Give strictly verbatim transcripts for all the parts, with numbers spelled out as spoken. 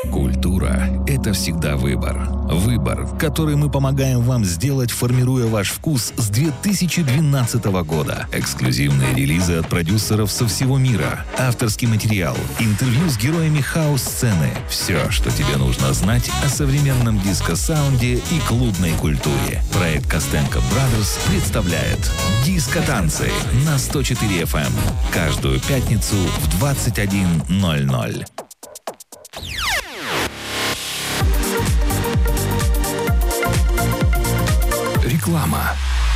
Культура – это всегда выбор. Выбор, который мы помогаем вам сделать, формируя ваш вкус с две тысячи двенадцатого года. Эксклюзивные релизы от продюсеров со всего мира, авторский материал, интервью с героями хаус-сцены. Все, что тебе нужно знать о современном диско-саунде и клубной культуре. Проект Костенко Brothers представляет «Диско-танцы» на сто четыре эф эм. Каждую пятницу в двадцать один ноль ноль. Реклама.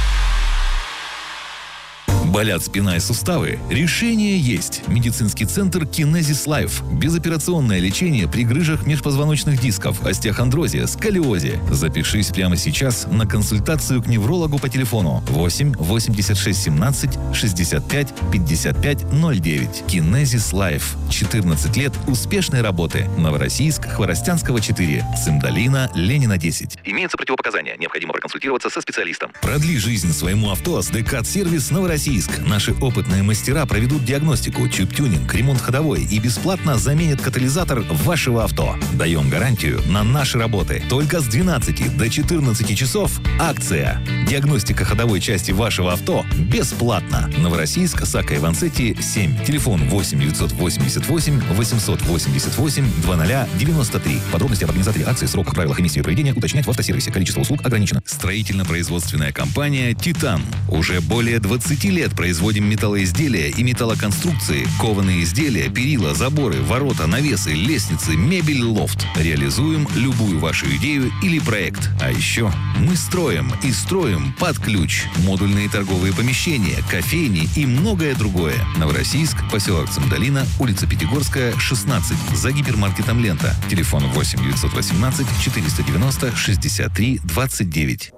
Болят спина и суставы? Решение есть. Медицинский центр Kinesis Life. Безоперационное лечение при грыжах межпозвоночных дисков, остеохондрозе, сколиозе. Запишись прямо сейчас на консультацию к неврологу по телефону восемь восемьдесят шесть семнадцать шестьдесят пять пятьдесят пять ноль девять. Kinesis Life. четырнадцать лет успешной работы. Новороссийск, Хворостянского четыре. Цимдалина, Ленина десять. Имеются противопоказания. Необходимо проконсультироваться со специалистом. Продли жизнь своему авто с Декат Сервис Новороссийск. Наши опытные мастера проведут диагностику, чип-тюнинг, ремонт ходовой и бесплатно заменят катализатор вашего авто. Даем гарантию на наши работы. Только с двенадцати до четырнадцати часов акция. Диагностика ходовой части вашего авто бесплатно. Новороссийск, Сака Иванцетти, семь. Телефон восемь девятьсот восемьдесят восемь восемьсот восемьдесят восемь двадцать девяносто три. Подробности об организаторе акции, сроках, правилах и месте проведения уточнять в автосервисе. Количество услуг ограничено. Строительно-производственная компания «Титан». Уже более двадцати лет производим металлоизделия и металлоконструкции, кованые изделия, перила, заборы, ворота, навесы, лестницы, мебель, лофт. Реализуем любую вашу идею или проект. А еще мы строим и строим под ключ. Модульные торговые помещения, кофейни и многое другое. Новороссийск, поселок Цимдалина, улица Пятигорская, шестнадцать, за гипермаркетом «Лента». Телефон восемь девятьсот восемнадцать четыреста девяносто шестьдесят три двадцать девять.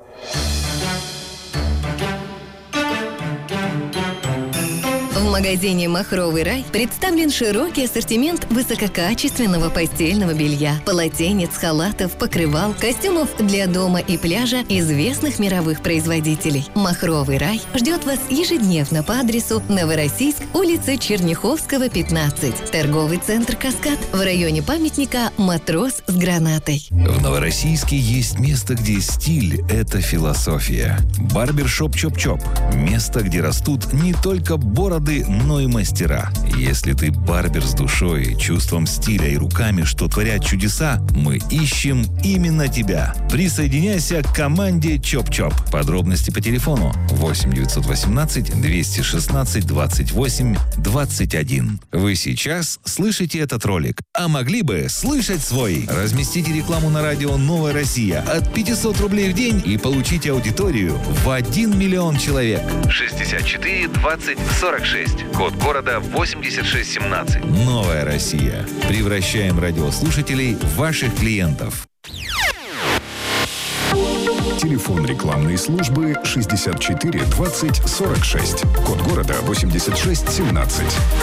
В магазине «Махровый рай» представлен широкий ассортимент высококачественного постельного белья, полотенец, халатов, покрывал, костюмов для дома и пляжа известных мировых производителей. «Махровый рай» ждет вас ежедневно по адресу Новороссийск, улица Черняховского, пятнадцать, торговый центр «Каскад» в районе памятника «Матрос с гранатой». В Новороссийске есть место, где стиль – это философия. Барбершоп Чоп-Чоп – место, где растут не только бороды, но и мастера. Если ты барбер с душой, чувством стиля и руками, что творят чудеса, мы ищем именно тебя. Присоединяйся к команде Чоп-Чоп. Подробности по телефону восемь девятьсот восемнадцать двести шестнадцать двадцать восемь двадцать один. Вы сейчас слышите этот ролик, а могли бы слышать свой. Разместите рекламу на радио «Новая Россия» от пятьсот рублей в день и получите аудиторию в один миллион человек. шестьдесят четыре двадцать сорок шесть. Код города восемьдесят шесть семнадцать. Новая Россия. Превращаем радиослушателей в ваших клиентов. Телефон рекламной службы шестьдесят четыре двадцать сорок шесть. Код города восемьдесят шесть семнадцать.